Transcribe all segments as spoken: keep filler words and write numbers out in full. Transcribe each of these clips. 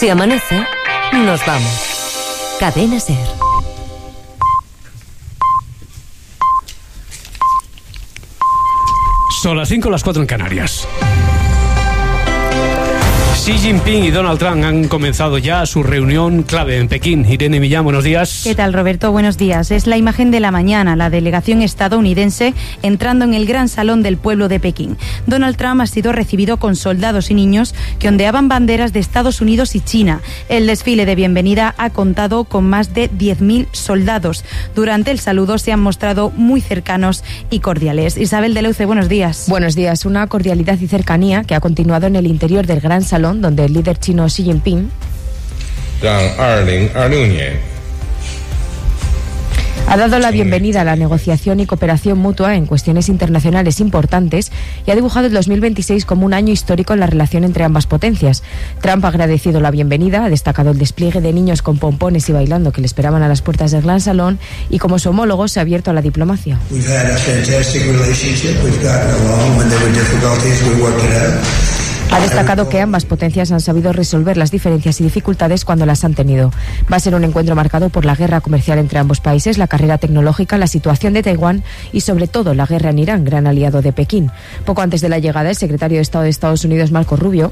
Si amanece, nos vamos. Cadena SER. Son las cinco, las cuatro en Canarias. Xi Jinping y Donald Trump han comenzado ya su reunión clave en Pekín. Irene Millán, buenos días. ¿Qué tal, Roberto? Buenos días. Es la imagen de la mañana, la delegación estadounidense entrando en el gran salón del pueblo de Pekín. Donald Trump ha sido recibido con soldados y niños que ondeaban banderas de Estados Unidos y China. El desfile de bienvenida ha contado con más de diez mil soldados. Durante el saludo se han mostrado muy cercanos y cordiales. Isabel de Leuce, buenos días. Buenos días. Una cordialidad y cercanía que ha continuado en el interior del gran salón, donde el líder chino Xi Jinping ha dado la bienvenida a la negociación y cooperación mutua en cuestiones internacionales importantes y ha dibujado el dos mil veintiséis como un año histórico en la relación entre ambas potencias. Trump ha agradecido la bienvenida, ha destacado el despliegue de niños con pompones y bailando que le esperaban a las puertas del gran salón y, como su homólogo, se ha abierto a la diplomacia. Ha destacado que ambas potencias han sabido resolver las diferencias y dificultades cuando las han tenido. Va a ser un encuentro marcado por la guerra comercial entre ambos países, la carrera tecnológica, la situación de Taiwán y, sobre todo, la guerra en Irán, gran aliado de Pekín. Poco antes de la llegada, el secretario de Estado de Estados Unidos, Marco Rubio,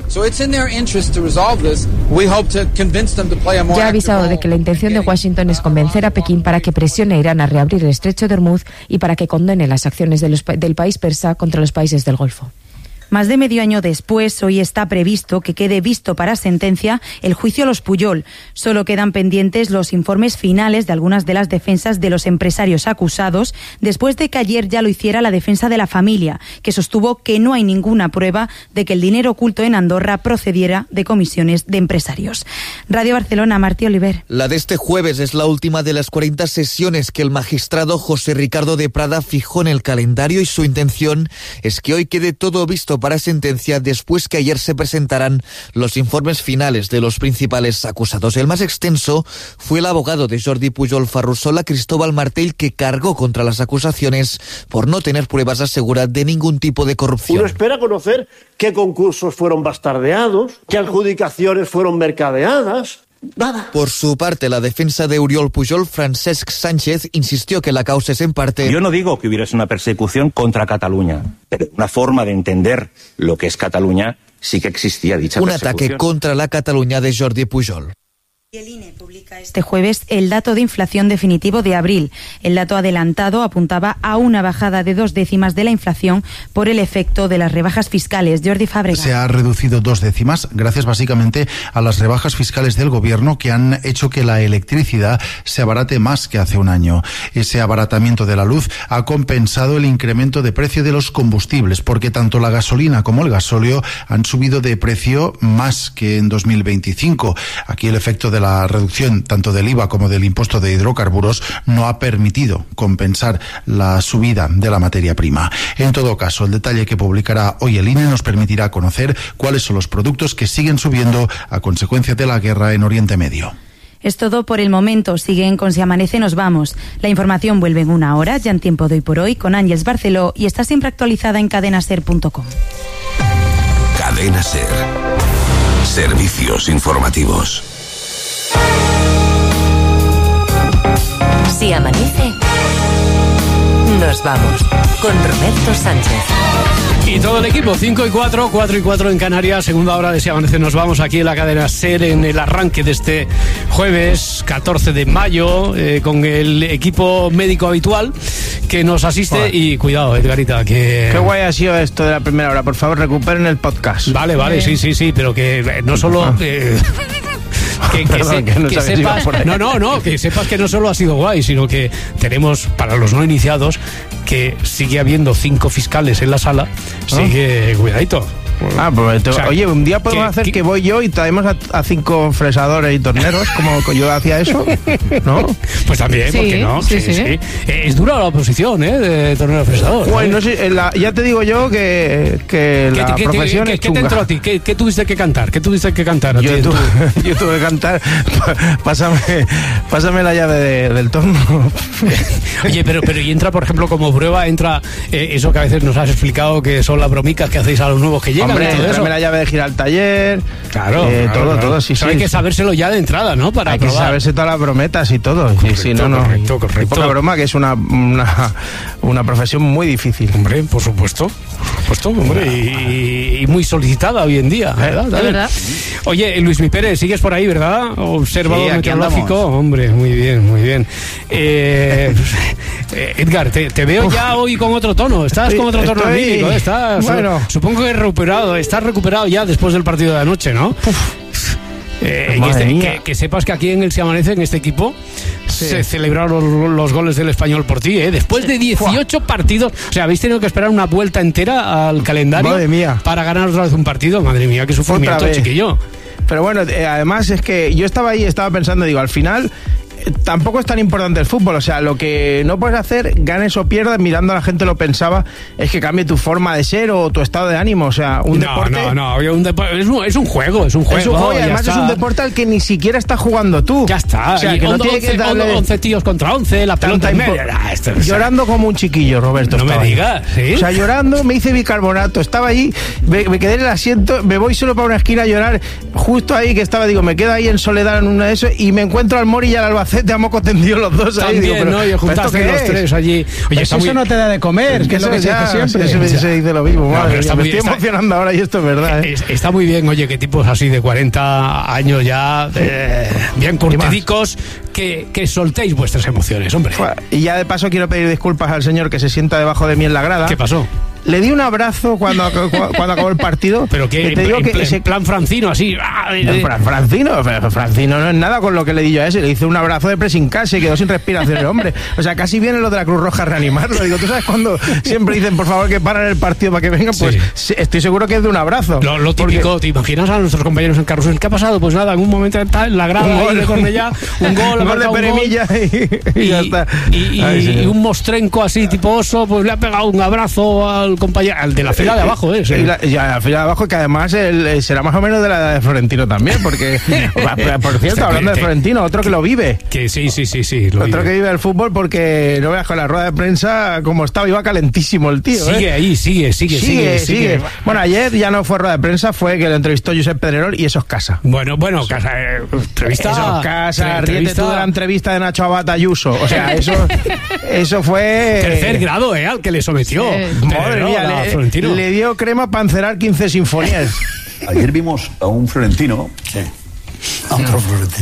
ya ha avisado de que la intención de Washington es convencer a Pekín para que presione a Irán a reabrir el estrecho de Hormuz y para que condene las acciones de los, del país persa contra los países del Golfo. Más de medio año después, hoy está previsto que quede visto para sentencia el juicio a los Pujol. Solo quedan pendientes los informes finales de algunas de las defensas de los empresarios acusados, después de que ayer ya lo hiciera la defensa de la familia, que sostuvo que no hay ninguna prueba de que el dinero oculto en Andorra procediera de comisiones de empresarios. Radio Barcelona, Martí Oliver. La de este jueves es la última de las cuarenta sesiones que el magistrado José Ricardo de Prada fijó en el calendario, y su intención es que hoy quede todo visto para sentencia después que ayer se presentaran los informes finales de los principales acusados. El más extenso fue el abogado de Jordi Pujol Ferrusola, Cristóbal Martell, que cargó contra las acusaciones por no tener pruebas, asegura, de ningún tipo de corrupción. Uno espera conocer qué concursos fueron bastardeados, qué adjudicaciones fueron mercadeadas. Nada. Por su parte, la defensa de Oriol Pujol, Francesc Sánchez, insistió que la causa es en parte... Yo no digo que hubiese una persecución contra Cataluña, pero una forma de entender lo que es Cataluña sí que existía dicha un persecución. Un ataque contra la Cataluña de Jordi Pujol. El I N E publica este jueves el dato de inflación definitivo de abril. El dato adelantado apuntaba a una bajada de dos décimas de la inflación por el efecto de las rebajas fiscales. Jordi Fábregas. Se ha reducido dos décimas gracias básicamente a las rebajas fiscales del gobierno, que han hecho que la electricidad se abarate más que hace un año. Ese abaratamiento de la luz ha compensado el incremento de precio de los combustibles, porque tanto la gasolina como el gasóleo han subido de precio más que en dos mil veinticinco. Aquí el efecto de la reducción tanto del I V A como del impuesto de hidrocarburos no ha permitido compensar la subida de la materia prima. En todo caso, el detalle que publicará hoy el I N E nos permitirá conocer cuáles son los productos que siguen subiendo a consecuencia de la guerra en Oriente Medio. Es todo por el momento. Siguen con Si Amanece, nos vamos. La información vuelve en una hora, ya en Tiempo de Hoy por Hoy, con Ángeles Barceló, y está siempre actualizada en cadena ser punto com. Cadena SER. Servicios informativos. Si amanece, nos vamos con Roberto Sánchez. Y todo el equipo, cinco y cuatro, cuatro y cuatro en Canarias, segunda hora de Si Amanece, nos vamos aquí en la cadena SER en el arranque de este jueves catorce de mayo, eh, con el equipo médico habitual que nos asiste. Joder. Y cuidado, Edgarita, que... Qué guay ha sido esto de la primera hora. Por favor, recuperen el podcast. Vale, vale, sí, sí, sí, pero que no solo... Eh, Que, que, Perdón, se, que, no, que sepas, no, no, no, que sepas que no solo ha sido guay, sino que tenemos, para los no iniciados, que sigue habiendo cinco fiscales en la sala. ¿Oh? Sigue, cuidadito. Ah, pues te, o sea, oye, un día podemos que, hacer que, que voy yo y traemos a, a cinco fresadores y torneros, como yo hacía eso, ¿no? Pues también, sí, ¿por qué no? Sí, sí, sí. sí. Eh, es dura la oposición, ¿eh? De tornero fresador. Bueno, ¿eh? no sé, la, ya te digo yo que, que la ¿Qué, profesión qué, es ¿qué chunga. te entró a ti? ¿Qué, ¿Qué tuviste que cantar? ¿Qué tuviste que cantar a yo, ti? Tu, yo tuve que cantar. Pásame, pásame la llave de, del torno. Oye, pero, pero y entra, por ejemplo, como prueba, entra eh, eso que a veces nos has explicado, que son las bromicas que hacéis a los nuevos que llegan. Hombre, y todo eso. la llave de gira al taller. Claro, eh, claro, todo, claro. todo, sí, Eso sí. hay que sabérselo ya de entrada, ¿no? Para hay probar. que saberse todas las brometas y todo. Correcto, sí, sí, no, no. correcto, correcto. Y poca broma, que es una, una, una profesión muy difícil. Hombre, por supuesto. Por supuesto, hombre. Y, y muy solicitada hoy en día, ¿verdad? De verdad. Oye, Luis Mi Pérez, sigues por ahí, ¿verdad? Observador Sí, aquí meteorológico. andamos. Hombre, muy bien, muy bien. Eh, eh, Edgar, te, te veo ya hoy con otro tono. Estás con otro tono Estoy- anímico. Estás, bueno. Supongo que recuperado. Estás recuperado ya después del partido de anoche, ¿no? Eh, y Madre este- mía. que, que sepas que aquí en el Se Amanece, en este equipo, se celebraron los, los goles del Español por ti, ¿eh? Después de dieciocho partidos. O sea, habéis tenido que esperar una vuelta entera al calendario Madre mía. para ganar otra vez un partido. Madre mía, qué sufrimiento, Otra vez. chiquillo. Pero bueno, eh, además es que yo estaba ahí, estaba pensando, digo, al final eh, tampoco es tan importante el fútbol. O sea, lo que no puedes hacer, ganes o pierdas, mirando a la gente lo pensaba, es que cambie tu forma de ser o tu estado de ánimo. O sea, un no, deporte... no, no, oye, un depo- es, un, es un juego, es un juego. Es un juego y ya además está. es un deporte al que ni siquiera estás jugando tú. Ya está. O sea, Y que no once- tiene que darle once tíos contra once, la pelota tanta en impo- medio. Ah, esto- o sea, Llorando como un chiquillo, Roberto. No me estaba ahí. digas, ¿sí? O sea, llorando, me hice bicarbonato. Estaba ahí, me, me quedé en el asiento, me voy solo para una esquina a llorar. Justo ahí que estaba, digo, me quedo ahí en soledad en una de eso y me encuentro al Mori y al Albacete a moco tendido los dos ahí. También, Digo, pero, ¿no? Y ¿pero juntaste esto qué los es? tres allí. Oye, Pues está eso muy... no te da de comer, que es lo que se ya, dice siempre. Eso se, se dice lo mismo, No, madre pero mía, está me muy- estoy está- emocionando ahora y esto es verdad. ¿eh? Es- Está muy bien, oye, que tipos así de cuarenta años ya, eh, bien curtidicos, que, que soltéis vuestras emociones, hombre. Y ya de paso quiero pedir disculpas al señor que se sienta debajo de mí en la grada. ¿Qué pasó? Le di un abrazo cuando, ac- cu- cuando acabó el partido. Pero que, que te digo en, que pl- en ese- plan Francino, así. ah, No, eh, Fra- Francino, Fra- Francino no es nada con lo que le di yo a ese. Le hice un abrazo de pressing casi y quedó sin respiración el hombre. O sea, casi viene lo de la Cruz Roja a reanimarlo. Digo, ¿tú sabes cuando siempre dicen, por favor, que paren el partido para que vengan? Pues Sí. sí, estoy seguro que es de un abrazo. Lo, lo Porque- típico, ¿te imaginas a nuestros compañeros en carrusel? ¿Qué ha pasado? Pues nada, en un momento está en la grada Un ahí gol. de Cornellá, un gol, ha Un gol de marcado un Peremilla y, y ya está. Y, y- Ay, señor. y un mostrenco así, tipo oso, pues le ha pegado un abrazo al compañero, al de la fila de abajo, ¿eh? Sí. Y la, y a la fila de abajo, que además el- eh, será más o menos de la edad de Florentino también, porque, por cierto, hablando de Florentino, otro que lo vive. Que sí, sí, sí, sí. Lo Otro vive. que vive el fútbol, porque no veas con la rueda de prensa como estaba, iba calentísimo el tío. Sigue ¿eh? ahí, sigue, sigue, Sigue, sigue, sigue. sigue. Bueno, ayer ya no fue rueda de prensa, fue que lo entrevistó Josep Pedrerol y eso es casa. Bueno, bueno, casa, eh, entrevista. Eso es casa, entre- ríete tú de la entrevista de Nacho Abad Ayuso. O sea, eso, eso fue... Tercer grado, ¿eh? Al que le sometió. Madre Pero, mía, a le, Florentino. le dio crema para encerar quince sinfonías. Ayer vimos a un florentino. Sí. A otro florentino.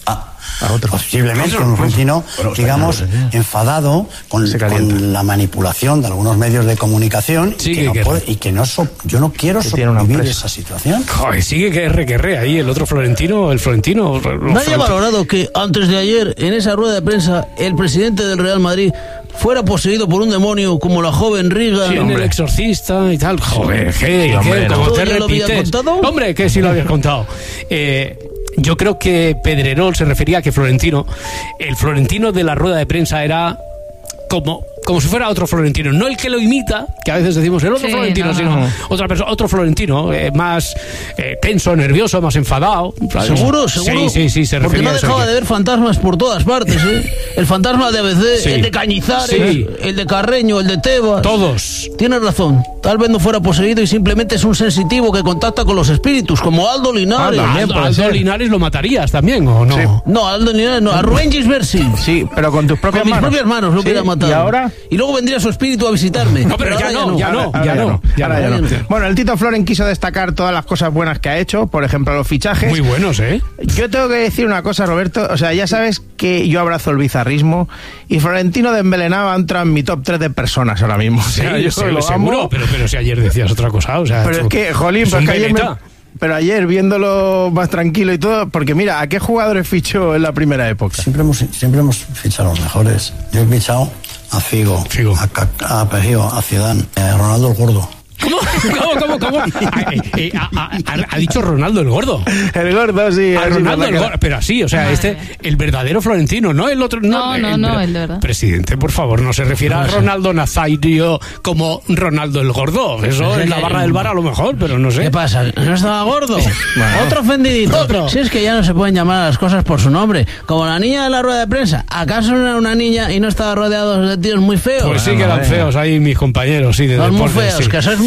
A otro. Posiblemente un florentino, Bueno, digamos, está enfadado con, con la manipulación de algunos medios de comunicación Sí, y, que que no querrá. puede- y que no so- yo no quiero tiene una sobrevivir empresa. esa situación. Joder, sigue que R que R ahí, el otro Florentino, el Florentino. Nadie ha valorado que antes de ayer, en esa rueda de prensa, el presidente del Real Madrid fuera poseído por un demonio como la joven Riga. Sí, en el exorcista y tal. Joder, ¿qué? Sí, ¿Qué? hombre, ¿Cómo ¿no? te ¿Tú ya lo habías repites? contado? Hombre, que sí lo habías contado. Eh, yo creo que Pedrerol se refería a que Florentino, el Florentino de la rueda de prensa era como, como si fuera otro Florentino, no el que lo imita, que a veces decimos el otro Sí, Florentino, no, no. sino otra persona, otro Florentino, eh, más eh, tenso, nervioso, más enfadado. ¿sabes? ¿Seguro? ¿Seguro? Sí, sí, sí, se Porque refería no a eso. dejaba de ver fantasmas por todas partes, ¿eh? El fantasma de A B C, Sí. el de Cañizares, Sí. el de Carreño, el de Tebas. Todos. Tienes razón. Tal vez no fuera poseído y simplemente es un sensitivo que contacta con los espíritus, como Aldo Linares. Ah, Aldo, Aldo Linares lo matarías también, ¿o no? No, Aldo Linares no. A Rubén Gisbersi. Sí, pero con tus propias Con mis manos. propias manos lo Sí, hubiera matado. ¿y ahora? Y luego vendría su espíritu a visitarme. No, pero ya ahora no, ya no, Ahora- ya ahora no. ya ahora no. ya no. Bueno, el Tito Floren quiso destacar todas las cosas buenas que ha hecho, por ejemplo, los fichajes. Muy buenos, ¿eh? Yo tengo que decir una cosa, Roberto. O sea, ya sabes que yo abrazo el bizarrismo y Florentino de Envenenado entra en mi top tres de personas ahora mismo. O Sí, sea, yo sí, lo seguro, amo. pero, pero si ayer decías otra cosa, o sea... Pero tú- es que, jolín, es pues un que ayer me- veleta. pero ayer viéndolo más tranquilo y todo, porque mira, ¿a qué jugadores fichó en la primera época? Siempre hemos, siempre hemos fichado a los mejores. Yo he fichado a Figo, a, Ca- a Pejío, a Zidane, a Ronaldo el Gordo. ¿Cómo? ¿Cómo? ¿Cómo? ¿Cómo? Ah, eh, eh, ha, ha- ha dicho Ronaldo el Gordo. El Gordo, sí. A así, Ronaldo verdad el que- Gordo. Pero así, o sea, este, el verdadero Florentino, no el otro. No, no, no, pero- el de verdad. Presidente, por favor, no se refiera a Ronaldo Nazario como Ronaldo el Gordo. Eso en la barra del bar a lo mejor, pero no sé. ¿Qué pasa? ¿No estaba gordo? Otro ofendidito. Otro. Si es que ya no se pueden llamar a las cosas por su nombre. Como la niña de la rueda de prensa. ¿Acaso no era una niña y no estaba rodeado de tíos muy feos? Pues sí que eran feos ahí mis compañeros, sí, de Son muy deportes, feos, sí. que sois muy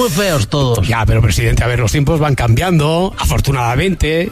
muy feos todos. Ya, pero presidente, a ver, los tiempos van cambiando, afortunadamente,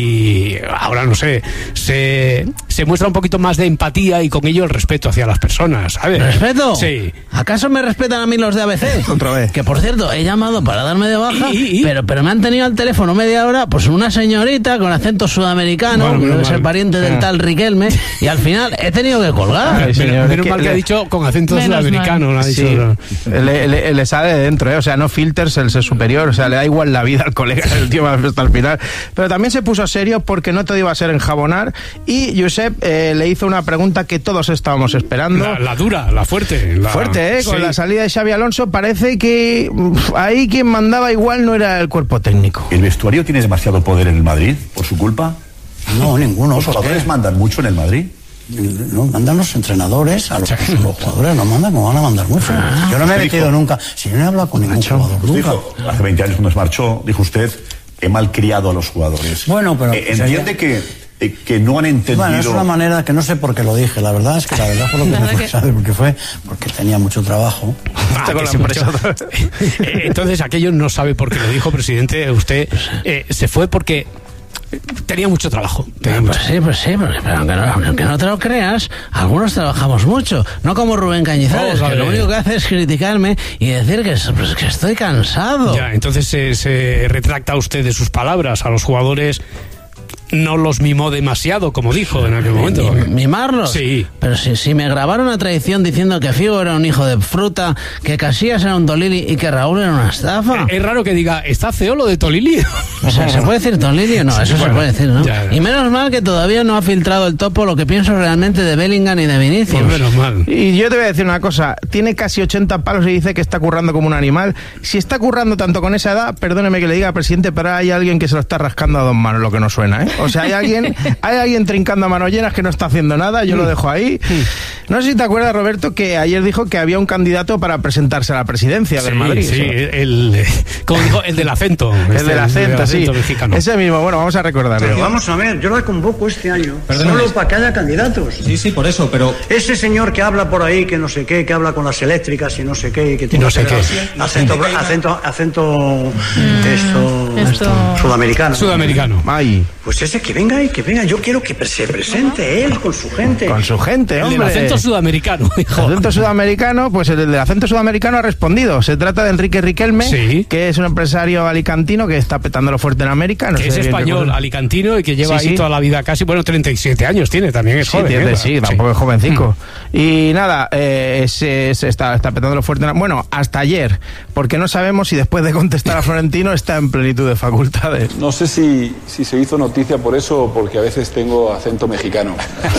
y ahora, no sé, se, se muestra un poquito más de empatía y con ello el respeto hacia las personas, ¿sabes? ¿Respeto? Sí. ¿Acaso me respetan a mí los de A B C? Otra vez. Que, por cierto, he llamado para darme de baja, ¿Y, y, y? Pero, pero me han tenido al teléfono media hora, pues una señorita con acento sudamericano, bueno, que debe mal. ser pariente del tal Riquelme, y al final he tenido que colgar. Ay, señor, Menos que mal que le- ha dicho con acento Menos sudamericano, lo ha dicho. Sí, le, le- le sale de dentro, ¿eh? O sea, no filters el ser superior, o sea, le da igual la vida al colega, el tío hasta el final. Pero también se puso serio porque no todo iba a ser enjabonar y Josep eh, le hizo una pregunta que todos estábamos esperando. La, la dura, la fuerte. La... Fuerte, ¿eh? Con Sí. la salida de Xavi Alonso parece que uf, ahí quien mandaba igual no era el cuerpo técnico. ¿El vestuario tiene demasiado poder en el Madrid por su culpa? No, ninguno. ¿Los ¿por qué? jugadores mandan mucho en el Madrid? No, mandan los entrenadores, a los, los jugadores no mandan, no van a mandar mucho. Yo no me he usted metido dijo- nunca, si yo no he hablado con ningún jugador Usted nunca. dijo, hace veinte años cuando se marchó, dijo usted, he malcriado a los jugadores. Bueno, pero- Eh, entiende que, eh, que no han entendido... Bueno, es una manera que no sé por qué lo dije. La verdad es que la verdad fue lo que La me verdad fue, que- ¿sabe por qué fue? Porque tenía mucho trabajo. Ah, Con que la se empresa. marchó. Eh, Entonces, aquello no sabe por qué lo dijo, presidente. Usted eh, se fue porque tenía mucho trabajo. Tenía Pues mucho- sí, pues sí, porque, pero aunque no, aunque no te lo creas, algunos trabajamos mucho, no como Rubén Cañizares, Vamos a que lo ver. único que hace es criticarme y decir que, es- pues, que estoy cansado. Ya, entonces se, se retracta usted de sus palabras. A los jugadores no los mimó demasiado, como dijo en aquel momento. Mi- ¿Mimarlos? Sí. Pero si, si me grabaron a traición diciendo que Figo era un hijo de fruta, que Casillas era un Tolili y que Raúl era una estafa. Es raro que diga, ¿está feo lo de Tolili? O sea, ¿se puede decir Tolili o no? Eso Bueno, se puede decir, ¿no? ya, ya. Y menos mal que todavía no ha filtrado el topo lo que pienso realmente de Bellingham y de Vinicius. Pues menos mal. Y yo te voy a decir una cosa, tiene casi ochenta palos y dice que está currando como un animal. Si está currando tanto con esa edad, perdóneme que le diga, presidente, pero hay alguien que se lo está rascando a dos manos, lo que no suena, ¿eh? O sea, hay alguien, hay alguien trincando a manos llenas que no está haciendo nada, yo lo dejo ahí. No sé si te acuerdas, Roberto, que ayer dijo que había un candidato para presentarse a la presidencia del Sí, Madrid. sí, el, eh, como dijo, el del acento. El Este, del acento, sí. mexicano. Ese mismo, bueno, vamos a recordarlo. Pero vamos a ver, yo la convoco este año Perdóname. solo para que haya candidatos. Sí, sí, por eso, pero... Ese señor que habla por ahí, que no sé qué, que habla con las eléctricas y no sé qué, y que tiene No sé qué. acento, La gente acento, acento, esto, esto- sudamericano. Sudamericano. Ay, Pues ese que venga y que venga, yo quiero que se presente él con su gente. con su gente, El del hombre. acento sudamericano, El dijo. acento sudamericano, pues el del acento sudamericano ha respondido. Se trata de Enrique Riquelme, Sí. que es un empresario alicantino que está petándolo fuerte en América. No Que sé es bien qué español, cosa. alicantino, y que lleva Sí, ahí sí. toda la vida casi, bueno, treinta y siete años tiene, también es Sí, joven. tiene- ¿eh? sí, Sí. tampoco es jovencico. Y nada, eh, se, se está, está petándolo fuerte. en- Bueno, hasta ayer, porque no sabemos si después de contestar a Florentino está en plenitud de facultades. No sé si, si se hizo noticia por eso o porque a veces tengo acento mexicano.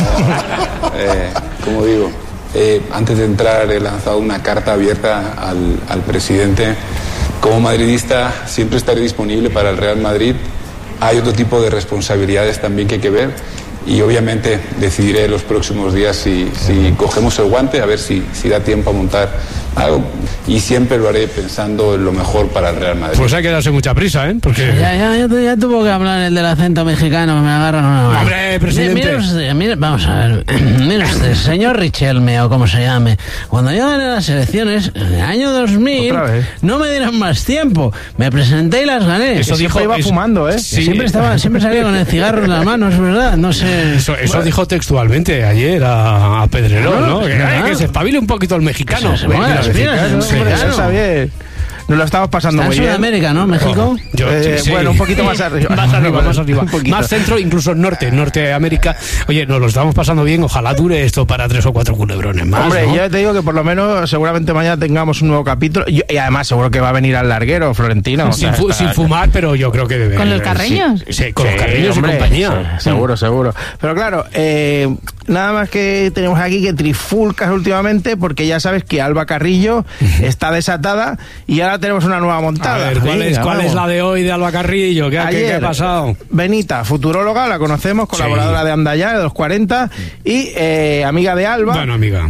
Eh, como digo, eh, antes de entrar he lanzado una carta abierta al, al presidente. Como madridista siempre estaré disponible para el Real Madrid. Hay otro tipo de responsabilidades también que hay que ver y obviamente decidiré los próximos días si, si cogemos el guante, a ver si, si da tiempo a montar algo y siempre lo haré pensando en lo mejor para el Real Madrid. Pues hay que darse mucha prisa, ¿eh? Porque... Ya, ya, ya, tu- ya tuvo que hablar el del acento mexicano, que me agarran una mano. Hombre, presidente. Mire, mire usted, mire, vamos a ver, mire usted, señor Richelme, o como se llame, cuando yo gané las elecciones, en el año dos mil, Otra vez. no me dieron más tiempo, me presenté y las gané. Eso Que siempre dijo- iba eso- fumando, ¿eh? Sí. Siempre estaba, siempre salía con el cigarro en la mano, es verdad, no sé. Eso, eso dijo textualmente ayer a, a Pedrerol, No, ¿no? Que, ¿verdad? ay, que se espabile un poquito el mexicano. Que se- se ponga las pilas, Claro, hombre, hombre, claro. eso está bien. Nos lo estamos pasando Está en muy bien. Sudamérica, ¿no? México. Yo, Eh, sí, sí. bueno, un poquito más arriba. Más arriba, más arriba. Un poquito. Más centro, incluso norte, Norteamérica. Oye, nos lo estamos pasando bien. Ojalá dure esto para tres o cuatro culebrones más. Hombre, ¿no? yo te digo que por lo menos seguramente mañana tengamos un nuevo capítulo y, y además seguro que va a venir al larguero Florentino. o sin, sea, fu- está- sin fumar, pero yo creo que debe. ¿Con los carreños? Sí, sí, con Sí, los carreños hombre, y compañía. sí, seguro, seguro. Pero claro, eh, nada más que tenemos aquí que trifulcas últimamente porque ya sabes que Alba Carrillo está desatada y ahora tenemos una nueva A montada. ver, ¿cuál, es, Venga, ¿cuál es vamos. la de hoy de Alba Carrillo? ¿Qué, qué- qué Ayer, ha pasado? Benita, futuróloga, la conocemos, colaboradora Sí. de Andayá, de los cuarenta, y eh, amiga de Alba. Bueno, amiga.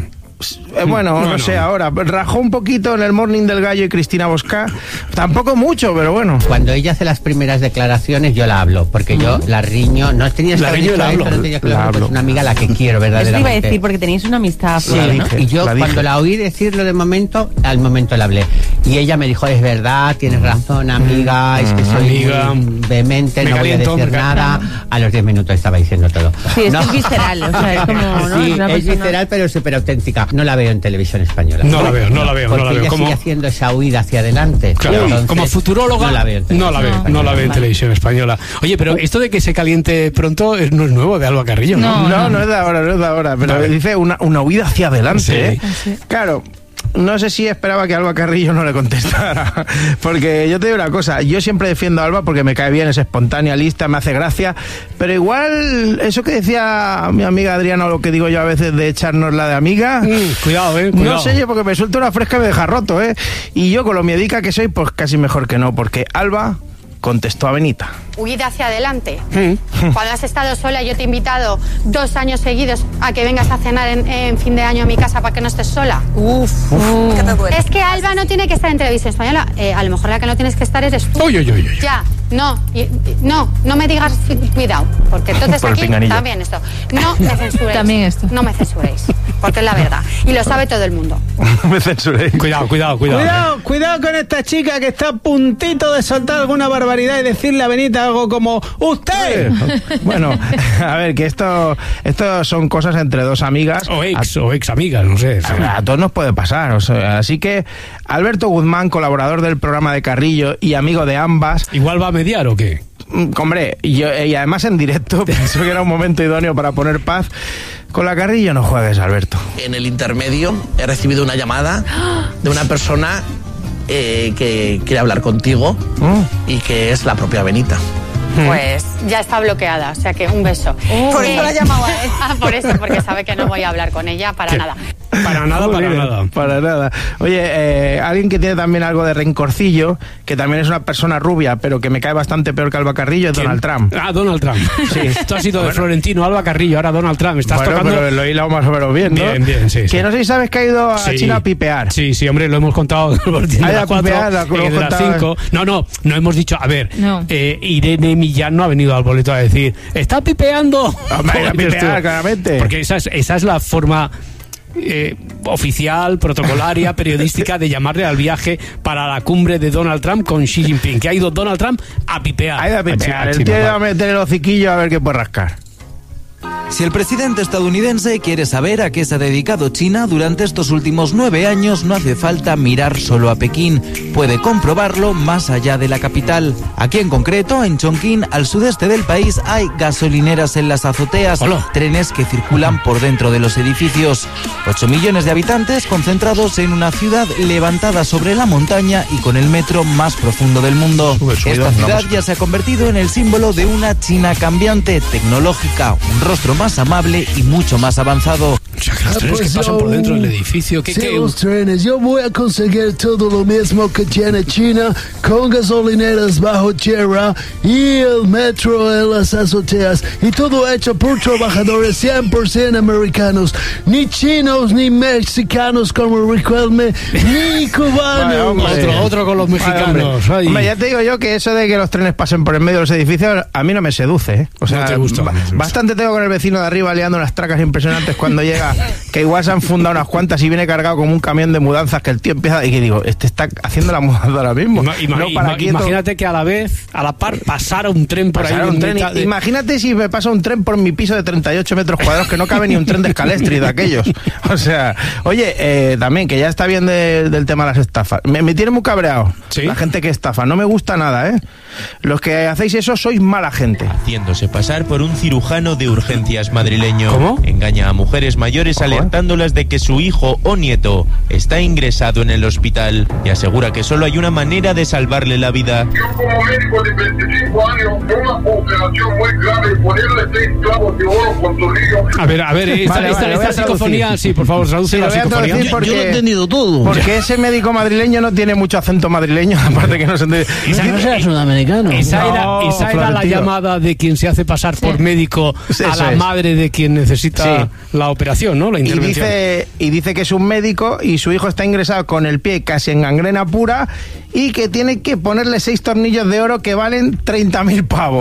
Eh, bueno, bueno, no sé ahora. Rajó un poquito en el Morning del Gallo y Cristina Bosca. Tampoco mucho, pero bueno. Cuando ella hace las primeras declaraciones, yo la hablo, porque yo la riño. No tenías la que riño la hablo. No tenía que hablar, pues es una amiga a la que quiero verdaderamente. Eso te iba a decir, porque tenéis una amistad. Sí, la ¿no? Y yo la cuando la oí decirlo de momento, al momento la hablé. Y ella me dijo, es verdad, tienes razón, amiga, es que soy amiga, muy vehemente, no voy a caliento, decir nada. A los diez minutos estaba diciendo todo. Sí, es, no. que es visceral, o sea, es como, ¿no? Sí, es, una es persona... visceral, pero súper auténtica. No la veo en televisión española. No la veo, no la veo, Porque no la veo. ella ¿Cómo? sigue haciendo esa huida hacia adelante. Claro, Entonces, como futuróloga, no la veo en no la veo, no la veo en televisión española. Oye, pero esto de que se caliente pronto es- no es nuevo de Alba Carrillo, ¿no? No, no, no es de ahora, no es de ahora. Pero Vale. dice una, una huida hacia adelante, Sí. ¿eh? Claro. No sé si esperaba que Alba Carrillo no le contestara, porque yo te digo una cosa, yo siempre defiendo a Alba porque me cae bien, es espontánea, lista, me hace gracia, pero igual eso que decía mi amiga Adriana o lo que digo yo a veces de echarnos la de amiga, Mm, cuidado, eh, cuidado. no sé yo, porque me suelta una fresca y me deja roto, ¿eh? Y yo con lo miedica que soy, pues casi mejor que no, porque Alba contestó a Benita. Huida hacia adelante. Cuando has estado sola, yo te he invitado dos años seguidos a que vengas a cenar en, en fin de año a mi casa para que no estés sola. Uf. ¿Qué te duele? Es que Alba no tiene que estar en televisión española. Eh, a lo mejor la que no tienes que estar eres tú. Uy, uy, uy, uy. Ya, no, y- y- no, no me digas fi- cuidado, porque entonces Por el aquí pinganillo. también esto. No me censuréis. También esto. No me censuréis, porque es la verdad. Y lo sabe todo el mundo. Me censuré. Cuidado, cuidado, cuidado. Cuidado, cuidado con esta chica que está a puntito de soltar alguna barbaridad y decirle a Benita algo como ¡usted! Bueno, a ver, que esto, esto son cosas entre dos amigas. O ex, o ex amigas, no sé. A, a todos nos puede pasar, o sea, así que Alberto Guzmán, colaborador del programa de Carrillo y amigo de ambas... ¿Igual va a mediar o qué? Mm, Hombre, y, yo- y además en directo, pensó que era un momento idóneo para poner paz. Con la Carrillo no juegues, Alberto. En el intermedio he recibido una llamada de una persona eh, que quiere hablar contigo y que es la propia Benita. Pues ya está bloqueada, o sea que un beso. Por eso la ha llamado a él. Ah, por eso, porque sabe que no voy a hablar con ella para ¿Qué? nada. Para nada, para Joder, nada. Para nada. Oye, eh, alguien que tiene también algo de rencorcillo, que también es una persona rubia, pero que me cae bastante peor que Alba Carrillo, es ¿Quién? Donald Trump. Ah, Donald Trump. Sí. Esto ha sido de Bueno. Florentino, Alba Carrillo, ahora Donald Trump. Estás Bueno, tocando... pero lo he hilado más o menos bien, ¿no? Bien, bien, sí, sí. Que no sé si sabes que ha ido a Sí. China a pipear. Sí, sí, hombre, lo hemos contado en el boletín de Ah, ya, las cuatro, pipear, lo eh, hemos de las contado. cinco. No, no, no hemos dicho, a ver, No. eh, Irene Millán no ha venido al boleto a decir, está pipeando. Hombre, a Dices pipear, tú. claramente. Porque esa es, esa es la forma eh, oficial, protocolaria, periodística de llamarle al viaje para la cumbre de Donald Trump con Xi Jinping, que ha ido Donald Trump a pipear. Ha ido a pipear. A El China, tío vale. va a meter el hociquillo a ver qué puede rascar. Si el presidente estadounidense quiere saber a qué se ha dedicado China durante estos últimos nueve años, no hace falta mirar solo a Pekín. Puede comprobarlo más allá de la capital. Aquí en concreto, en Chongqing, al sudeste del país, hay gasolineras en las azoteas, Hola. trenes que circulan por dentro de los edificios. Ocho millones de habitantes concentrados en una ciudad levantada sobre la montaña y con el metro más profundo del mundo. Sube, subidón, Esta ciudad vamos. ya se ha convertido en el símbolo de una China cambiante, tecnológica, un rostro más amable y mucho más avanzado. O sea, que los trenes que pasan por dentro del edificio, ¿qué, Sí, qué? los trenes. Yo voy a conseguir todo lo mismo que tiene China, con gasolineras bajo tierra y el metro en las azoteas. Y todo hecho por trabajadores cien por ciento americanos. Ni chinos, ni mexicanos como Riquelme, ni cubanos. Vale, hombre. Otro, otro con los Vale, mexicanos. hombre. Ay. Hombre, ya te digo yo que eso de que los trenes pasen por el medio de los edificios a mí no me seduce, ¿eh? O sea, No te gusta, ba- no te gusta. bastante tengo con el vecino de arriba liando unas tracas impresionantes cuando llega, que igual se han fundado unas cuantas y viene cargado como un camión de mudanzas que el tío empieza y que digo, este está haciendo la mudanza ahora mismo. Ima- ima- No para ima- quieto. imagínate que a la vez, a la par, pasara un tren por Pasar ahí. un en tren. mitad de- Imagínate si me pasa un tren por mi piso de treinta y ocho metros cuadrados que no cabe ni un tren de Scalestri de aquellos. O sea, oye, eh, también que ya está bien de- del tema de las estafas. Me, me tiene muy cabreado la gente que estafa. No me gusta nada, ¿eh? Los que hacéis eso sois mala gente. Haciéndose pasar por un cirujano de urgencias madrileño. ¿Cómo? Engaña a mujeres mayores Ojo, ¿eh? alertándolas de que su hijo o nieto está ingresado en el hospital y asegura que solo hay una manera de salvarle la vida. Como médico de veinticinco años, una operación muy grave, ponerle seis clavos de oro con tornillo. A ver, a ver, esta, Vale, esta- vale, esta voy a psicofonía, traducir. sí, por favor, traduce Sí, la lo voy a psicofonía. traducir porque, Yo lo he entendido todo. porque ese médico madrileño no tiene mucho acento madrileño, aparte que no se entiende. Esa- No será sudamericano. Esa era, No, esa era la Florentino. llamada de quien se hace pasar por médico Eso a la es. madre de quien necesita Sí. la operación. operación, ¿no? La y intervención. dice, y dice que es un médico y su hijo está ingresado con el pie casi en gangrena pura y que tiene que ponerle seis tornillos de oro que valen treinta mil pavos.